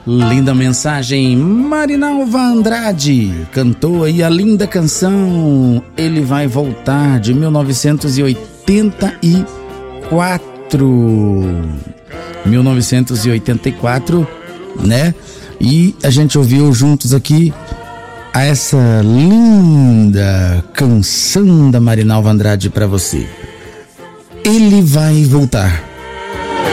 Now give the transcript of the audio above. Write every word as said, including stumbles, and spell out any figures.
Linda mensagem, Marinalva Andrade cantou aí a linda canção Ele Vai Voltar, de mil novecentos e oitenta e quatro. mil novecentos e oitenta e quatro, né? E a gente ouviu juntos aqui a essa linda canção da Marinalva Andrade para você. Ele Vai Voltar.